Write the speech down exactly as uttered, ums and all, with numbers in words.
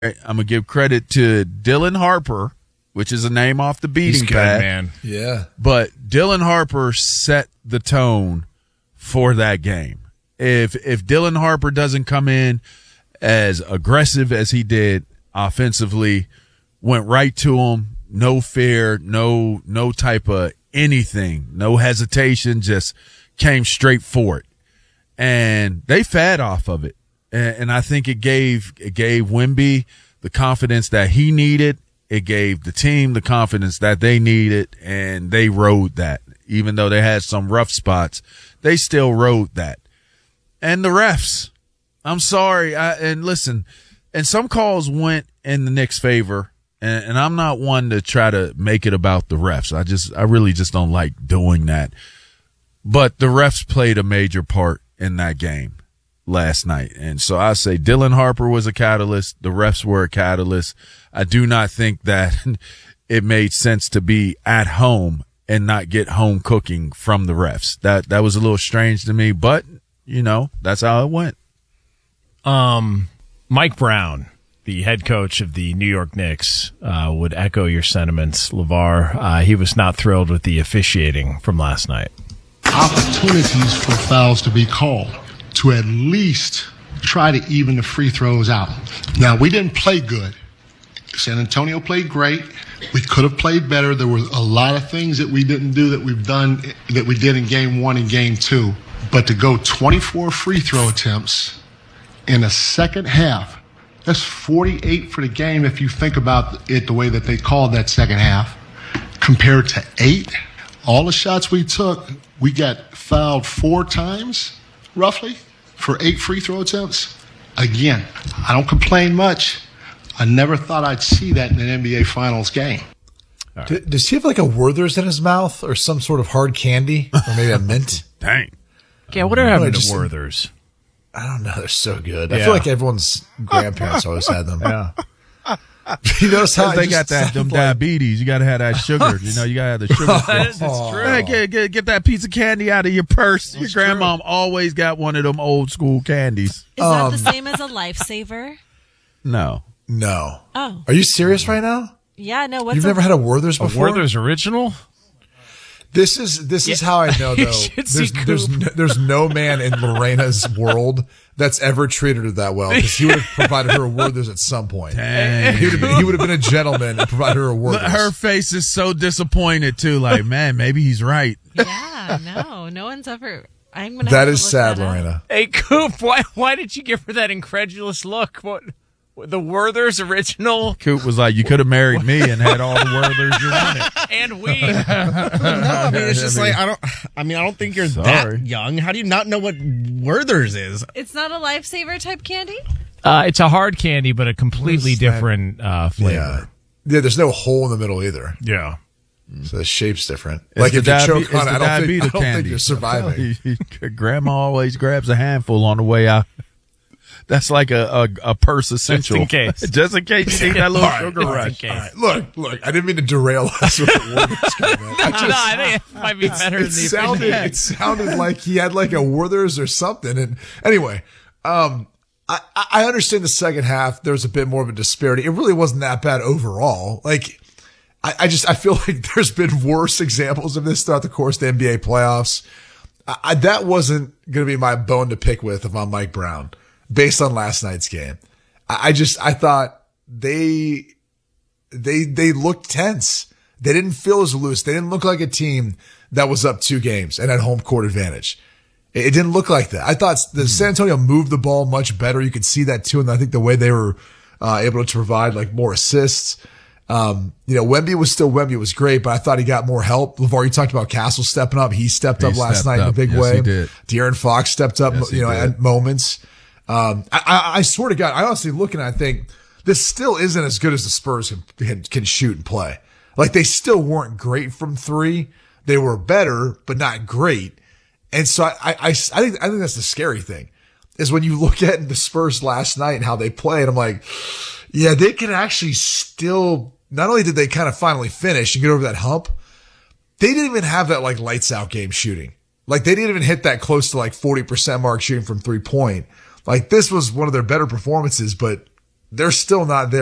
I'm gonna give credit to Dylan Harper, which is a name off the beating He's good, pad. man. Yeah. But Dylan Harper set the tone for that game. If if Dylan Harper doesn't come in as aggressive as he did offensively, went right to him, no fear, no no type of anything, no hesitation, just came straight for it. And they fed off of it. And, and I think it gave it gave Wemby the confidence that he needed. It gave the team the confidence that they needed, and they rode that. Even though they had some rough spots, they still rode that. And the refs, I'm sorry. I, and listen, and some calls went in the Knicks' favor, and, and I'm not one to try to make it about the refs. I just, I really just don't like doing that. But the refs played a major part in that game last night. And so I say Dylan Harper was a catalyst. The refs were a catalyst. I do not think that it made sense to be at home and not get home cooking from the refs. That, that was a little strange to me, but you know, that's how it went. Um, Mike Brown, the head coach of the New York Knicks, uh, would echo your sentiments, LeVar. Uh, he was not thrilled with the officiating from last night. Opportunities for fouls to be called to at least try to even the free throws out. Now, we didn't play good. San Antonio played great. We could have played better. There were a lot of things that we didn't do that we've done, that we did in game one and game two. But to go twenty-four free throw attempts in a second half, that's forty-eight for the game if you think about it the way that they called that second half, compared to eight. All the shots we took, we got fouled four times, roughly, for eight free throw attempts. Again, I don't complain much. I never thought I'd see that in an N B A Finals game. Right. D- does he have like a Werther's in his mouth or some sort of hard candy or maybe a mint? Dang. Yeah, what are having just, to Werther's? I don't know. They're so good. Yeah. I feel like everyone's grandparents always had them. Yeah. You notice how they got that them like, diabetes. You got to have that sugar. You know, you got to have the sugar. That is, it's true. Hey, get, get, get that piece of candy out of your purse. That's your grandma always got one of them old school candies. Is um, that the same as a lifesaver? No. No. Oh. Are you serious right now? Yeah, no. What's You've a, never had a Werther's before? A Werther's original? This is this is how I know though. There's there's no, there's no man in Lorena's world that's ever treated her that well because he would have provided her a Werther's at some point. Dang. He would have been, he would have been a gentleman and provided her a Werther's. Her face is so disappointed too. Like, man, maybe he's right. Yeah, no, no one's ever. I'm gonna. That have to is look sad, that Lorena. Up. Hey, Coop, why why did you give her that incredulous look? What? The Werther's original? Coop was like, you could have married me and had all the Werther's you wanted. And we. No, I mean, it's just like, I don't, I mean, I don't think you're Sorry. that young. How do you not know what Werther's is? It's not a lifesaver type candy? Uh, it's a hard candy, but a completely different uh, flavor. Yeah. yeah, there's no hole in the middle either. Yeah. So the shape's different. It's like the if you diabe- choke on it, it's I the don't, think, I diabetes don't candy. think you're surviving. Grandma always grabs a handful on the way out. That's like a, a, a purse essential. Just in case. Just in case you need that little All right, sugar all right, rush. all right. Look, look, I didn't mean to derail us with the Werther's comment. I just, no, I think it might be better than it the sounded, opinion. it sounded like he had like a Werther's or something. And anyway, um, I, I understand the second half. There was a bit more of a disparity. It really wasn't that bad overall. Like, I, I just, I feel like there's been worse examples of this throughout the course of the N B A playoffs. I, I, that wasn't going to be my bone to pick with if I'm Mike Brown based on last night's game. I, I just, I thought they, they, they looked tense. They didn't feel as loose. They didn't look like a team that was up two games and had home court advantage. It, it didn't look like that. I thought the San Antonio moved the ball much better. You could see that too. And I think the way they were, uh, able to provide like more assists. Um, you know, Wemby was still Wemby was great, but I thought he got more help. LeVar, you talked about Castle stepping up. He stepped He up last stepped night up. in a big Yes, way. he did. De'Aaron Fox stepped up, Yes, he you know, did. at moments. Um, I, I, I swear to God, I honestly look and I think this still isn't as good as the Spurs can, can, can shoot and play. Like they still weren't great from three. They were better, but not great. And so I, I, I, I think, I think that's the scary thing is when you look at the Spurs last night and how they played, I'm like, yeah, they can actually still, not only did they kind of finally finish and get over that hump, they didn't even have that like lights out game shooting. Like they didn't even hit that close to like forty percent mark shooting from three point. Like this was one of their better performances, but they're still not there.